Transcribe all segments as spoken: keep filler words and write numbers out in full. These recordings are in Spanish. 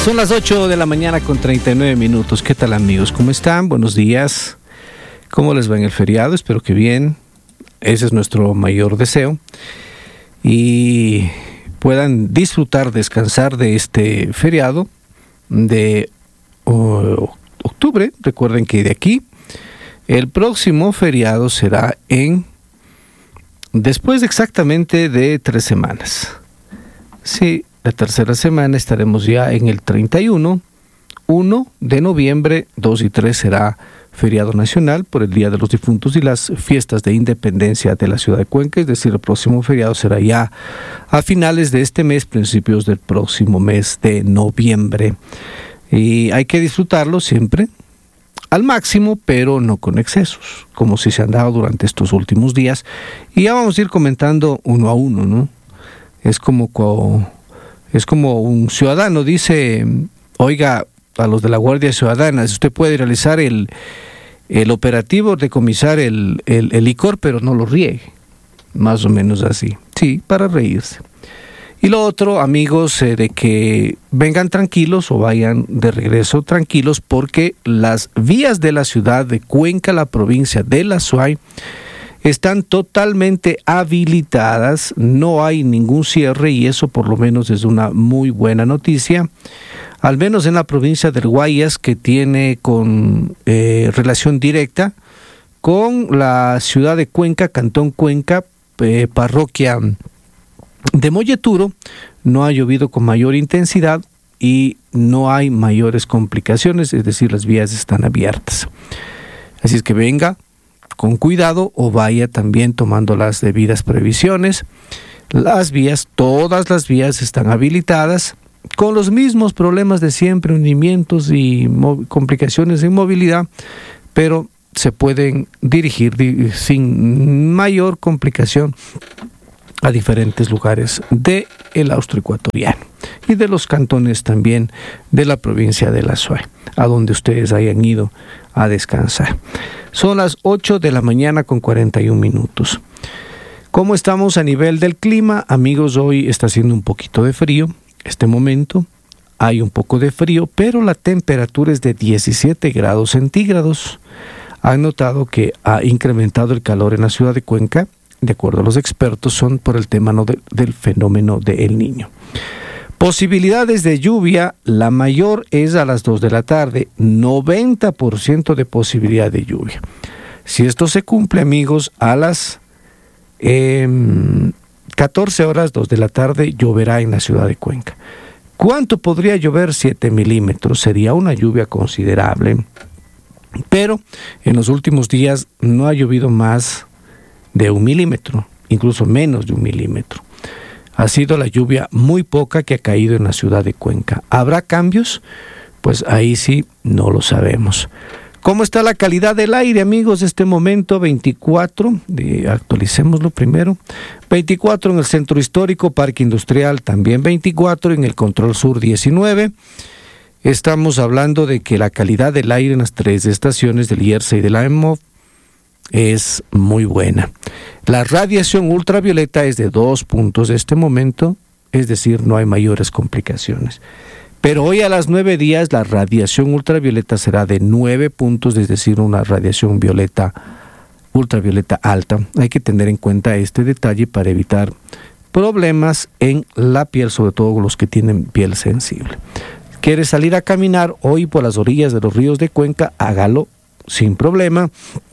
Son las ocho de la mañana con treinta y nueve minutos. ¿Qué tal, amigos? ¿Cómo están? Buenos días. ¿Cómo les va en el feriado? Espero que bien. Ese es nuestro mayor deseo. Y puedan disfrutar, descansar de este feriado de uh, octubre. Recuerden que de aquí el próximo feriado será en después de exactamente de tres semanas. Sí, la tercera semana estaremos ya en el treinta y uno, uno de noviembre, dos y tres será feriado nacional por el Día de los Difuntos y las fiestas de independencia de la ciudad de Cuenca, es decir, el próximo feriado será ya a finales de este mes, principios del próximo mes de noviembre. Y hay que disfrutarlo siempre al máximo, pero no con excesos, como si se han dado durante estos últimos días. Y ya vamos a ir comentando uno a uno, ¿no? Es como, es como un ciudadano dice, oiga, a los de la Guardia Ciudadana, usted puede realizar el, el operativo, decomisar el, el, el licor, pero no lo riegue. Más o menos así. Sí, para reírse. Y lo otro, amigos, eh, de que vengan tranquilos o vayan de regreso tranquilos, porque las vías de la ciudad de Cuenca, la provincia de la Suay, están totalmente habilitadas, no hay ningún cierre y eso por lo menos es una muy buena noticia, al menos en la provincia del Guayas, que tiene con eh, relación directa con la ciudad de Cuenca, Cantón Cuenca, eh, parroquia de Molleturo. No ha llovido con mayor intensidad y no hay mayores complicaciones, es decir, las vías están abiertas. Así es que venga con cuidado o vaya también tomando las debidas previsiones. Las vías, todas las vías están habilitadas con los mismos problemas de siempre, hundimientos y mo- complicaciones en movilidad, pero se pueden dirigir di- sin mayor complicación a diferentes lugares del austroecuatoriano y de los cantones también de la provincia de la Suay, a donde ustedes hayan ido a descansar. Son las ocho de la mañana con cuarenta y un minutos. ¿Cómo estamos a nivel del clima? Amigos, hoy está haciendo un poquito de frío. Este momento hay un poco de frío, pero la temperatura es de diecisiete grados centígrados. Han notado que ha incrementado el calor en la ciudad de Cuenca. De acuerdo a los expertos, son por el tema no de, del fenómeno de El Niño. Posibilidades de lluvia, la mayor es a las dos de la tarde, noventa por ciento de posibilidad de lluvia. Si esto se cumple, amigos, a las eh, catorce horas, dos de la tarde, lloverá en la ciudad de Cuenca. ¿Cuánto podría llover? siete milímetros, sería una lluvia considerable, pero en los últimos días no ha llovido más de un milímetro, incluso menos de un milímetro. Ha sido la lluvia muy poca que ha caído en la ciudad de Cuenca. ¿Habrá cambios? Pues ahí sí no lo sabemos. ¿Cómo está la calidad del aire, amigos? Este momento veinticuatro, de, actualicémoslo primero, veinticuatro en el centro histórico, Parque Industrial también veinticuatro, en el Control Sur diecinueve. Estamos hablando de que la calidad del aire en las tres estaciones del I E R S A y de la E M O V es muy buena. La radiación ultravioleta es de dos puntos de este momento, es decir, no hay mayores complicaciones. Pero hoy a las nueve días la radiación ultravioleta será de nueve puntos, es decir, una radiación violeta, ultravioleta alta. Hay que tener en cuenta este detalle para evitar problemas en la piel, sobre todo los que tienen piel sensible. ¿Quiere salir a caminar hoy por las orillas de los ríos de Cuenca? Hágalo sin problema,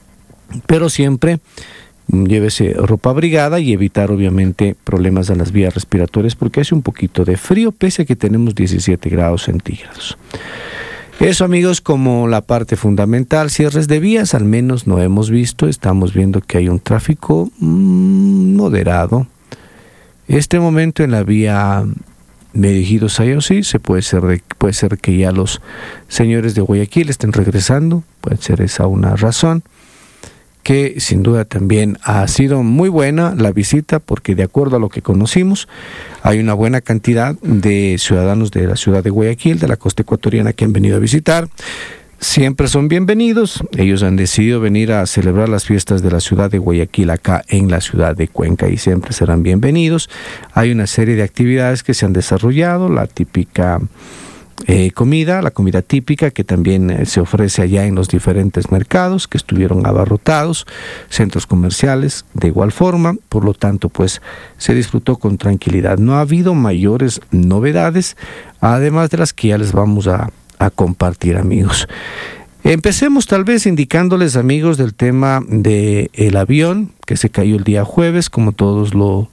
pero siempre llévese ropa abrigada y evitar obviamente problemas a las vías respiratorias porque hace un poquito de frío pese a que tenemos diecisiete grados centígrados. Eso, amigos, como la parte fundamental. Cierres de vías al menos no hemos visto, estamos viendo que hay un tráfico mmm, moderado. Este momento en la vía Medio Sayosí se puede ser de, puede ser que ya los señores de Guayaquil estén regresando, puede ser esa una razón, que sin duda también ha sido muy buena la visita, porque de acuerdo a lo que conocimos, hay una buena cantidad de ciudadanos de la ciudad de Guayaquil, de la costa ecuatoriana, que han venido a visitar. Siempre son bienvenidos. Ellos han decidido venir a celebrar las fiestas de la ciudad de Guayaquil acá en la ciudad de Cuenca y siempre serán bienvenidos. Hay una serie de actividades que se han desarrollado, la típica eh, comida, la comida típica que también eh, se ofrece allá en los diferentes mercados que estuvieron abarrotados, centros comerciales de igual forma, por lo tanto pues se disfrutó con tranquilidad. No ha habido mayores novedades, además de las que ya les vamos a, a compartir, amigos. Empecemos tal vez indicándoles, amigos, del tema del avión que se cayó el día jueves, como todos lo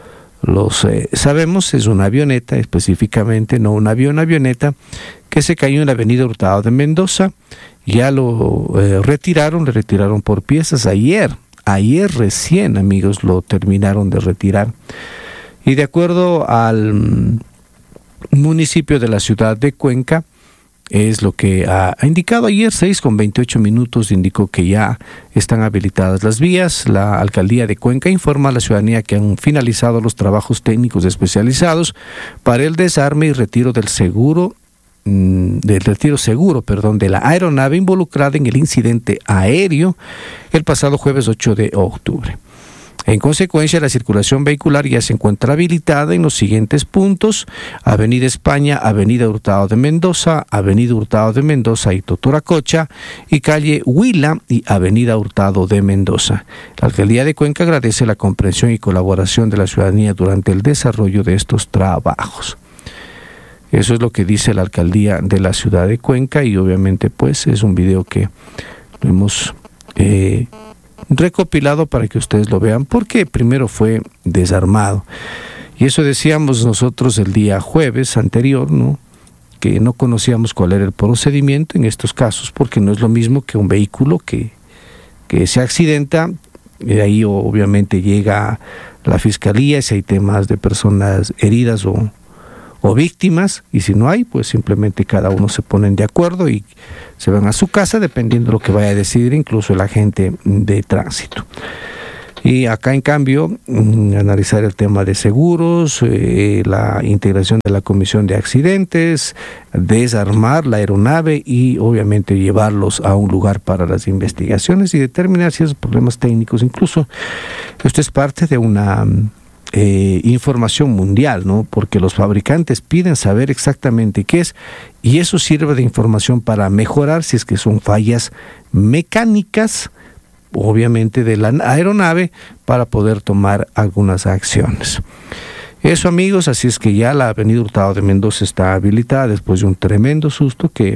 los eh, sabemos. Es una avioneta específicamente, no un avión, avioneta que se cayó en la avenida Hurtado de Mendoza. Ya lo eh, retiraron, le retiraron por piezas ayer, ayer recién, amigos, lo terminaron de retirar. Y de acuerdo al municipio de la ciudad de Cuenca, es lo que ha, ha indicado ayer, seis con veintiocho minutos, indicó que ya están habilitadas las vías. La alcaldía de Cuenca informa a la ciudadanía que han finalizado los trabajos técnicos especializados para el desarme y retiro del seguro, mmm, del retiro seguro, perdón, de la aeronave involucrada en el incidente aéreo el pasado jueves ocho de octubre. En consecuencia, la circulación vehicular ya se encuentra habilitada en los siguientes puntos: Avenida España, Avenida Hurtado de Mendoza, Avenida Hurtado de Mendoza y Totoracocha, y calle Huila y Avenida Hurtado de Mendoza. La Alcaldía de Cuenca agradece la comprensión y colaboración de la ciudadanía durante el desarrollo de estos trabajos. Eso es lo que dice la Alcaldía de la ciudad de Cuenca, y obviamente pues es un video que lo hemos eh, recopilado para que ustedes lo vean, porque primero fue desarmado. Y eso decíamos nosotros el día jueves anterior, ¿no? Que no conocíamos cuál era el procedimiento en estos casos, porque no es lo mismo que un vehículo que, que se accidenta, y ahí obviamente llega la fiscalía si hay temas de personas heridas o o víctimas, y si no hay, pues simplemente cada uno se ponen de acuerdo y se van a su casa dependiendo de lo que vaya a decidir incluso el agente de tránsito. Y acá en cambio, mmm, analizar el tema de seguros, eh, la integración de la comisión de accidentes, desarmar la aeronave y obviamente llevarlos a un lugar para las investigaciones y determinar si esos problemas técnicos, incluso esto es parte de una Eh, información mundial, ¿no? Porque los fabricantes piden saber exactamente qué es, y eso sirve de información para mejorar si es que son fallas mecánicas, obviamente de la aeronave, para poder tomar algunas acciones. Eso, amigos, así es que ya la avenida Hurtado de Mendoza está habilitada después de un tremendo susto que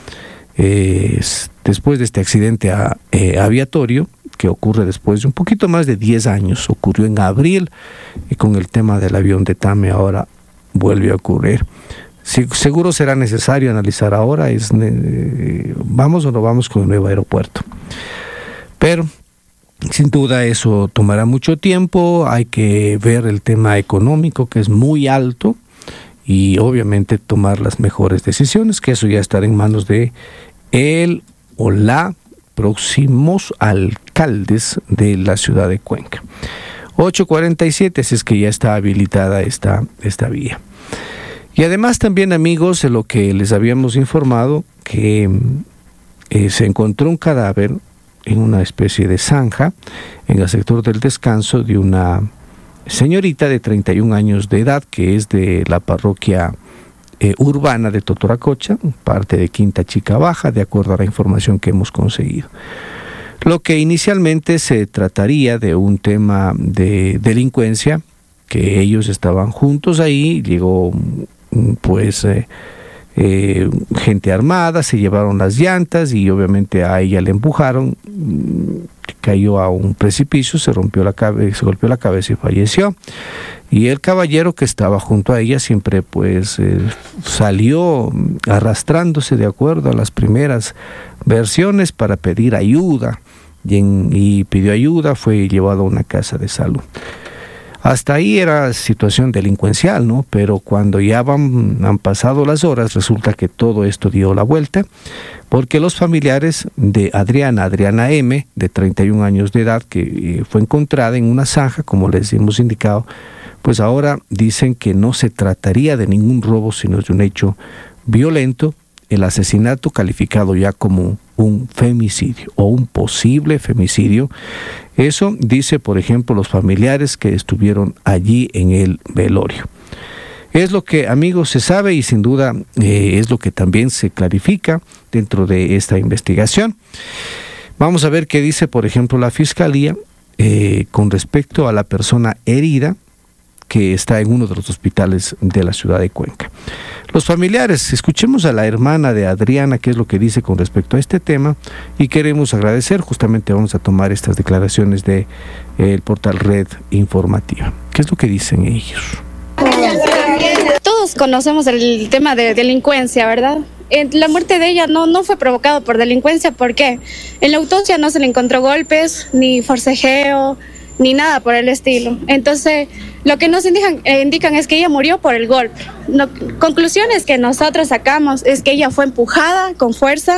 eh, después de este accidente a, eh, aviatorio que ocurre después de un poquito más de diez años, ocurrió en abril, y con el tema del avión de TAME ahora vuelve a ocurrir. Si, seguro será necesario analizar ahora, es, eh, vamos o no vamos con el nuevo aeropuerto. Pero sin duda eso tomará mucho tiempo, hay que ver el tema económico, que es muy alto, y obviamente tomar las mejores decisiones, que eso ya estará en manos de él o la próximos alcaldes de la ciudad de Cuenca. ocho cuarenta y siete, así es que ya está habilitada esta, esta vía. Y además también, amigos, de lo que les habíamos informado, que eh, se encontró un cadáver en una especie de zanja en el sector del Descanso de una señorita de treinta y un años de edad, que es de la parroquia Eh, urbana de Totoracocha, parte de Quinta Chica Baja, de acuerdo a la información que hemos conseguido. Lo que inicialmente se trataría de un tema de delincuencia, que ellos estaban juntos ahí, llegó pues eh, eh, gente armada, se llevaron las llantas y obviamente a ella le empujaron, cayó a un precipicio, se rompió la cabeza, se golpeó la cabeza y falleció. Y el caballero que estaba junto a ella siempre pues eh, salió arrastrándose, de acuerdo a las primeras versiones, para pedir ayuda, y, en, y pidió ayuda, fue llevado a una casa de salud. Hasta ahí era situación delincuencial, ¿no? Pero cuando ya van, han pasado las horas, resulta que todo esto dio la vuelta, porque los familiares de Adriana, Adriana M, de treinta y un años de edad, que eh, fue encontrada en una zanja, como les hemos indicado, pues ahora dicen que no se trataría de ningún robo, sino de un hecho violento, el asesinato calificado ya como un femicidio o un posible femicidio. Eso dice, por ejemplo, los familiares que estuvieron allí en el velorio. Es lo que, amigos, se sabe y sin duda eh, es lo que también se clarifica dentro de esta investigación. Vamos a ver qué dice, por ejemplo, la Fiscalía eh, con respecto a la persona herida que está en uno de los hospitales de la ciudad de Cuenca. Los familiares, escuchemos a la hermana de Adriana, qué es lo que dice con respecto a este tema, y queremos agradecer, justamente vamos a tomar estas declaraciones del de, eh, portal Red Informativa. ¿Qué es lo que dicen ellos? Todos conocemos el tema de delincuencia, ¿verdad? La muerte de ella no, no fue provocada por delincuencia, ¿por qué? En la autopsia no se le encontró golpes, ni forcejeo, ni nada por el estilo. Entonces, lo que nos indican, eh, indican es que ella murió por el golpe. No, conclusiones que nosotros sacamos es que ella fue empujada con fuerza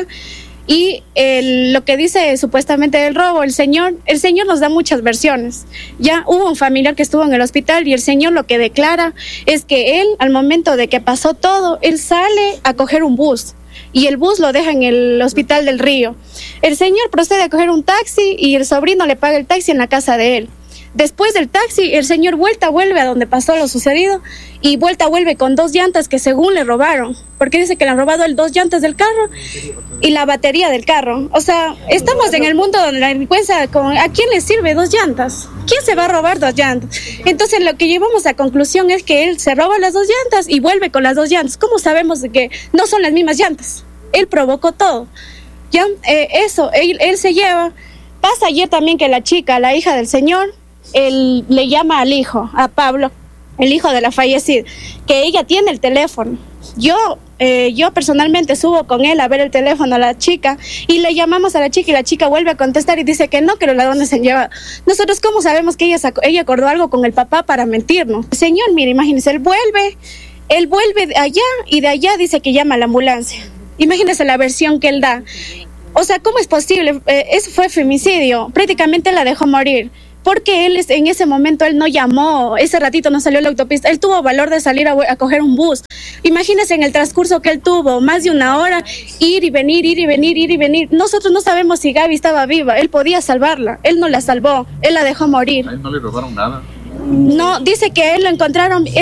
y el, lo que dice supuestamente del robo, el señor, el señor nos da muchas versiones. Ya hubo un familiar que estuvo en el hospital y el señor lo que declara es que él, al momento de que pasó todo, él sale a coger un bus. Y el bus lo deja en el Hospital del Río. El señor procede a coger un taxi y el sobrino le paga el taxi en la casa de él. Después del taxi, el señor vuelta vuelve a donde pasó lo sucedido y vuelta vuelve con dos llantas que según le robaron, porque dice que le han robado el dos llantas del carro y la batería del carro. O sea, estamos en el mundo donde la delincuencia, ¿a quién le sirve dos llantas? ¿Quién se va a robar dos llantas? Entonces lo que llevamos a conclusión es que él se roba las dos llantas y vuelve con las dos llantas. ¿Cómo sabemos de que no son las mismas llantas? Él provocó todo. Ya, eh, eso, él, él se lleva. Pasa ayer también que la chica, la hija del señor, él le llama al hijo, a Pablo, el hijo de la fallecida, que ella tiene el teléfono. Yo, eh, yo personalmente subo con él a ver el teléfono a la chica y le llamamos a la chica y la chica vuelve a contestar y dice que no, que los ladrones se han llevado. Nosotros, ¿cómo sabemos que ella, sacó, ella acordó algo con el papá para mentirnos? El señor, mire, imagínese, él vuelve, él vuelve de allá y de allá dice que llama a la ambulancia. Imagínese la versión que él da. O sea, ¿cómo es posible? Eh, eso fue femicidio. Prácticamente la dejó morir. Porque él en ese momento él no llamó, ese ratito no salió a la autopista, él tuvo valor de salir a, a coger un bus. Imagínense en el transcurso que él tuvo, más de una hora, ir y venir, ir y venir, ir y venir. Nosotros no sabemos si Gaby estaba viva, él podía salvarla, él no la salvó, él la dejó morir. ¿A él no le robaron nada? No, dice que él lo encontraron...